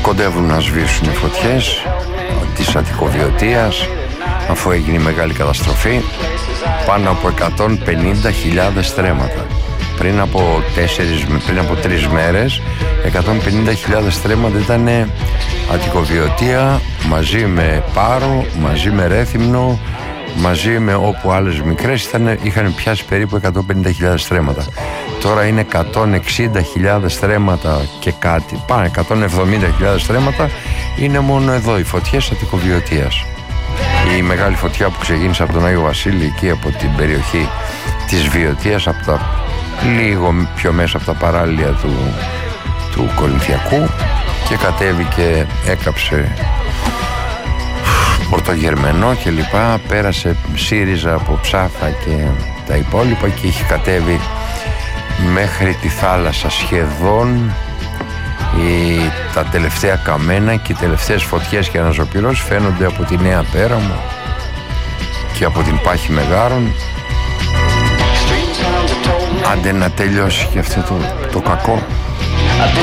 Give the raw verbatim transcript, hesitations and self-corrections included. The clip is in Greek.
Κοντεύουν να σβήσουν οι φωτιές της Αττικοβιωτίας, αφού έγινε η μεγάλη καταστροφή. Πάνω από εκατόν πενήντα χιλιάδες στρέμματα. Πριν από, τέσσερις, πριν από τρεις μέρες, εκατόν πενήντα χιλιάδες στρέμματα ήταν Αττικοβιωτία, μαζί με Πάρο, μαζί με Ρέθυμνο, μαζί με όπου άλλες μικρές ήταν, είχαν πιάσει περίπου εκατόν πενήντα χιλιάδες στρέμματα. Τώρα είναι εκατόν εξήντα χιλιάδες στρέμματα και κάτι, πάνω εκατόν εβδομήντα χιλιάδες στρέμματα. Είναι μόνο εδώ οι φωτιές Αττικοβιωτίας. Η μεγάλη φωτιά που ξεκίνησε από τον Άγιο Βασίλη, εκεί από την περιοχή της Βιωτίας, από τα, λίγο πιο μέσα από τα παράλια του, του Κορινθιακού, και κατέβηκε, έκαψε Πορτογερμενό και λοιπά, πέρασε ΣΥΡΙΖΑ από Ψάφα και τα υπόλοιπα και έχει κατέβει μέχρι τη θάλασσα σχεδόν. Η, τα τελευταία καμένα και οι τελευταίες φωτιές και αναζωπυρώσεις φαίνονται από τη Νέα Πέραμο και από την Πάχη Μεγάρων. Άντε να τελειώσει και αυτό το, το κακό.